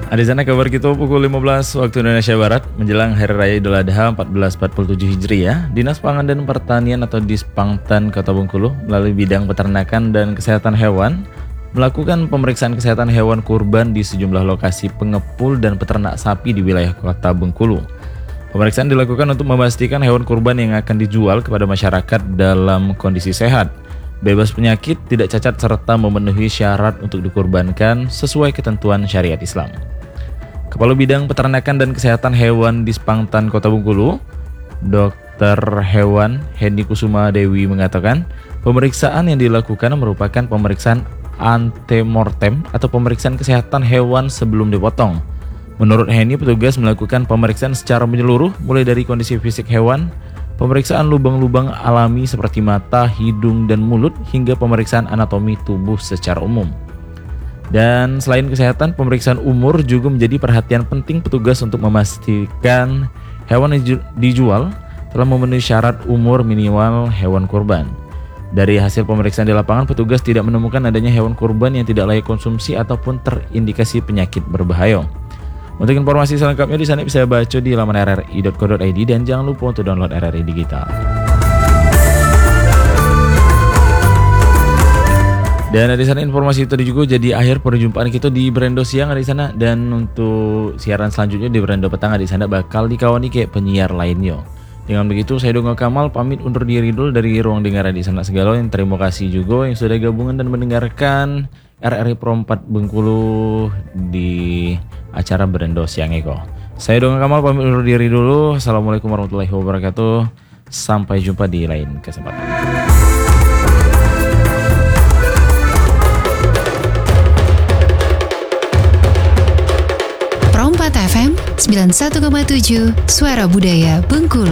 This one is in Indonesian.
Ada sana kabar kita pukul 15 waktu Indonesia Barat menjelang Hari Raya Idul Adha 1447 Hijriah. Dinas Pangan dan Pertanian atau Dispangtan Kota Bengkulu melalui bidang peternakan dan kesehatan hewan melakukan pemeriksaan kesehatan hewan kurban di sejumlah lokasi pengepul dan peternak sapi di wilayah Kota Bengkulu. Pemeriksaan dilakukan untuk memastikan hewan kurban yang akan dijual kepada masyarakat dalam kondisi sehat, bebas penyakit, tidak cacat serta memenuhi syarat untuk dikurbankan sesuai ketentuan syariat Islam. Kepala Bidang Peternakan dan Kesehatan Hewan Dispangtan Kota Bengkulu, Dr. Hewan Hendy Kusuma Dewi mengatakan, pemeriksaan yang dilakukan merupakan pemeriksaan antemortem atau pemeriksaan kesehatan hewan sebelum dipotong. Menurut Hendy, petugas melakukan pemeriksaan secara menyeluruh mulai dari kondisi fisik hewan, pemeriksaan lubang-lubang alami seperti mata, hidung, dan mulut, hingga pemeriksaan anatomi tubuh secara umum. Dan selain kesehatan, pemeriksaan umur juga menjadi perhatian penting petugas untuk memastikan hewan yang dijual telah memenuhi syarat umur minimal hewan kurban. Dari hasil pemeriksaan di lapangan, petugas tidak menemukan adanya hewan kurban yang tidak layak konsumsi ataupun terindikasi penyakit berbahaya. Untuk informasi selengkapnya di sana bisa baca di laman rri.co.id dan jangan lupa untuk download RRI Digital. Dan di sana informasi itu juga jadi akhir perjumpaan kita di Berendo Siang di sana, dan untuk siaran selanjutnya di Berendo Petang di sana bakal dikawani kayak penyiar lainnya. Dengan begitu saya Donga Kamal pamit undur diri dulu dari ruang dengar di sana segala. Terima kasih juga yang sudah gabungan dan mendengarkan RRI Pro 4 Bengkulu di acara Berendo Siang Eko. Saya Donga Kamal pamit undur diri dulu. Assalamualaikum warahmatullahi wabarakatuh. Sampai jumpa di lain kesempatan. Pro 4 FM 91,7 Suara Budaya Bengkulu.